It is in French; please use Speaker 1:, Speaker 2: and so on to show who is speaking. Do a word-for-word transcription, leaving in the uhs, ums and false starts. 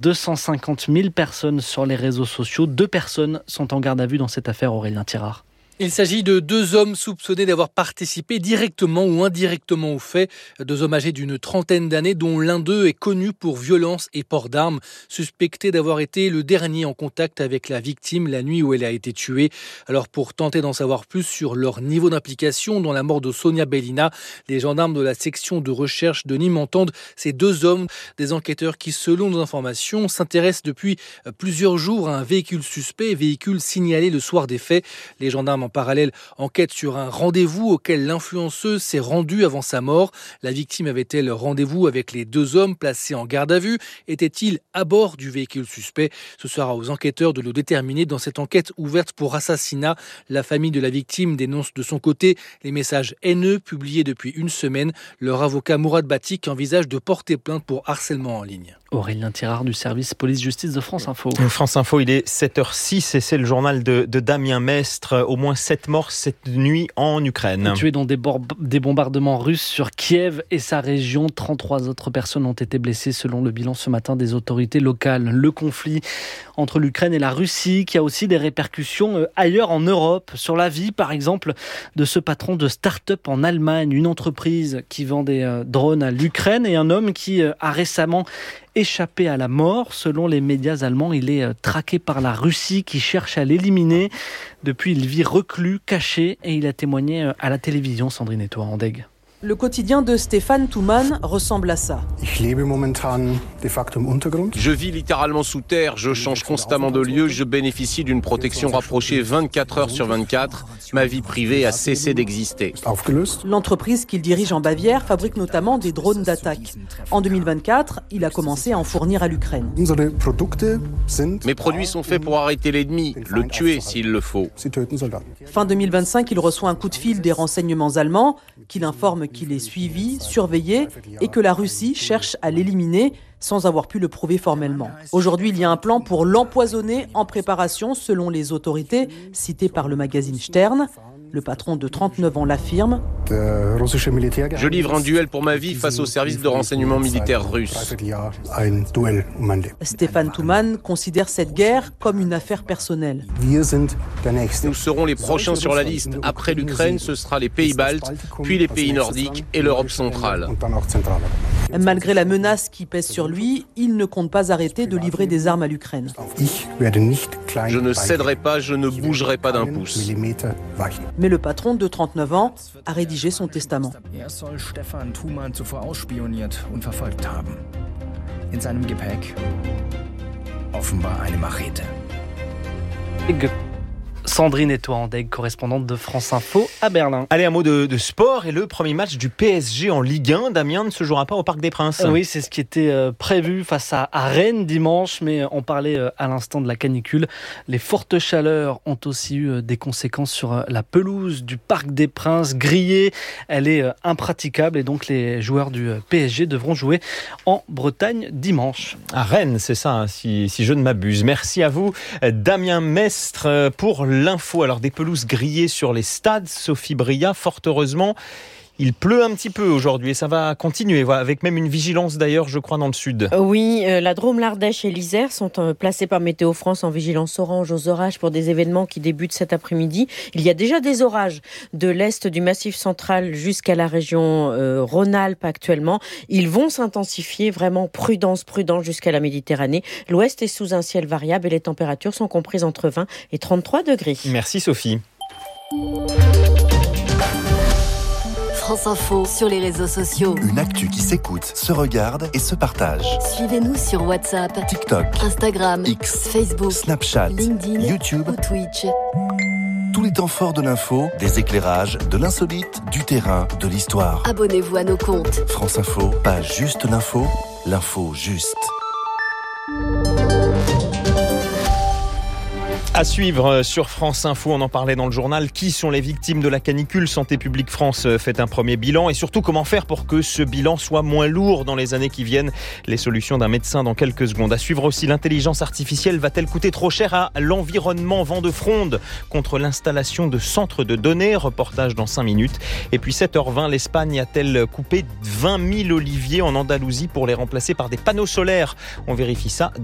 Speaker 1: deux cent cinquante mille personnes sur les réseaux sociaux. Deux personnes sont en garde à vue dans cette affaire, Aurélien Tirard.
Speaker 2: Il s'agit de deux hommes soupçonnés d'avoir participé directement ou indirectement aux faits. Deux hommes âgés d'une trentaine d'années, dont l'un d'eux est connu pour violence et port d'armes, suspecté d'avoir été le dernier en contact avec la victime la nuit où elle a été tuée. Alors pour tenter d'en savoir plus sur leur niveau d'implication dans la mort de Sonia Bellina, les gendarmes de la section de recherche de Nîmes entendent ces deux hommes, des enquêteurs qui, selon nos informations, s'intéressent depuis plusieurs jours à un véhicule suspect, véhicule signalé le soir des faits. Les gendarmes en parallèle enquête sur un rendez-vous auquel l'influenceuse s'est rendue avant sa mort. La victime avait-elle rendez-vous avec les deux hommes placés en garde à vue? Était-il à bord du véhicule suspect? Ce sera aux enquêteurs de le déterminer dans cette enquête ouverte pour assassinat. La famille de la victime dénonce de son côté les messages haineux publiés depuis une semaine. Leur avocat Mourad Batik envisage de porter plainte pour harcèlement en ligne.
Speaker 1: Aurélien Tirard du service police-justice de France Info.
Speaker 3: France Info, il est sept heures six et c'est le journal de, de Damien Mestre. Au moins sept morts cette nuit en Ukraine.
Speaker 1: Tués dans des, bor- des bombardements russes sur Kiev et sa région. trente-trois autres personnes ont été blessées selon le bilan ce matin des autorités locales. Le conflit entre l'Ukraine et la Russie qui a aussi des répercussions ailleurs en Europe. Sur la vie, par exemple, de ce patron de start-up en Allemagne, une entreprise qui vend des euh, drones à l'Ukraine et un homme qui euh, a récemment échappé à la mort. Selon les médias allemands, il est traqué par la Russie qui cherche à l'éliminer. Depuis, il vit reclus, caché et il a témoigné à la télévision. Sandrine Etoile-Andeg.
Speaker 4: Le quotidien de Stefan Thumann ressemble à ça.
Speaker 5: Je vis littéralement sous terre, je change constamment de lieu, je bénéficie d'une protection rapprochée vingt-quatre heures sur vingt-quatre. Ma vie privée a cessé d'exister.
Speaker 4: L'entreprise qu'il dirige en Bavière fabrique notamment des drones d'attaque. En deux mille vingt-quatre, il a commencé à en fournir à l'Ukraine.
Speaker 5: Mes produits sont faits pour arrêter l'ennemi, le tuer s'il le faut.
Speaker 4: Fin deux mille vingt-cinq, il reçoit un coup de fil des renseignements allemands qui l'informent qu'il est suivi, surveillé et que la Russie cherche à l'éliminer sans avoir pu le prouver formellement. Aujourd'hui, il y a un plan pour l'empoisonner en préparation selon les autorités citées par le magazine Stern. Le patron de trente-neuf ans l'affirme.
Speaker 5: Je livre un duel pour ma vie face au service de renseignement militaire russe.
Speaker 4: Stefan Thumann considère cette guerre comme une affaire personnelle.
Speaker 5: Nous serons les prochains sur la liste. Après l'Ukraine, ce sera les pays baltes, puis les pays nordiques et l'Europe centrale.
Speaker 4: Malgré la menace qui pèse sur lui, il ne compte pas arrêter de livrer des armes à l'Ukraine.
Speaker 5: Je ne céderai pas, je ne bougerai pas d'un pouce.
Speaker 4: Mais le patron de trente-neuf ans a rédigé son testament.
Speaker 6: Er soll Stefan Thumann zuvor ausspioniert und verfolgt haben. In seinem Gepäck offenbar eine Machete.
Speaker 1: Sandrine Etoile-Andeg, correspondante de France Info à Berlin.
Speaker 3: Allez, un mot de, de sport et le premier match du P S G en Ligue un. Damien ne se jouera pas au Parc des Princes.
Speaker 1: Oui, c'est ce qui était euh, prévu face à, à Rennes dimanche, mais on parlait euh, à l'instant de la canicule. Les fortes chaleurs ont aussi eu euh, des conséquences sur euh, la pelouse du Parc des Princes. Grillée, elle est euh, impraticable et donc les joueurs du euh, P S G devront jouer en Bretagne dimanche.
Speaker 3: À Rennes, c'est ça, hein, si, si je ne m'abuse. Merci à vous, Damien Mestre, pour l'info. Alors, des pelouses grillées sur les stades, Sophie Bria, fort heureusement. Il pleut un petit peu aujourd'hui et ça va continuer, avec même une vigilance d'ailleurs, je crois, dans le sud.
Speaker 7: Oui, euh, la Drôme, l'Ardèche et l'Isère sont euh, placés par Météo France en vigilance orange aux orages pour des événements qui débutent cet après-midi. Il y a déjà des orages de l'est du Massif central jusqu'à la région euh, Rhône-Alpes actuellement. Ils vont s'intensifier, vraiment prudence, prudence jusqu'à la Méditerranée. L'ouest est sous un ciel variable et les températures sont comprises entre vingt et trente-trois degrés.
Speaker 3: Merci Sophie.
Speaker 8: France Info sur les réseaux sociaux.
Speaker 9: Une actu qui s'écoute, se regarde et se partage.
Speaker 8: Suivez-nous sur WhatsApp,
Speaker 9: TikTok,
Speaker 8: Instagram,
Speaker 9: X,
Speaker 8: Facebook,
Speaker 9: Snapchat,
Speaker 8: LinkedIn,
Speaker 9: YouTube
Speaker 8: ou Twitch.
Speaker 9: Tous les temps forts de l'info, des éclairages, de l'insolite, du terrain, de l'histoire.
Speaker 8: Abonnez-vous à nos comptes.
Speaker 9: France Info, pas juste l'info, l'info juste.
Speaker 3: À suivre sur France Info, on en parlait dans le journal. Qui sont les victimes de la canicule ? Santé publique France fait un premier bilan et surtout comment faire pour que ce bilan soit moins lourd dans les années qui viennent. Les solutions d'un médecin dans quelques secondes. À suivre aussi, l'intelligence artificielle va-t-elle coûter trop cher à l'environnement ? Vent de fronde contre l'installation de centres de données. Reportage dans cinq minutes. Et puis sept heures vingt, l'Espagne a-t-elle coupé vingt mille oliviers en Andalousie pour les remplacer par des panneaux solaires ? On vérifie ça dans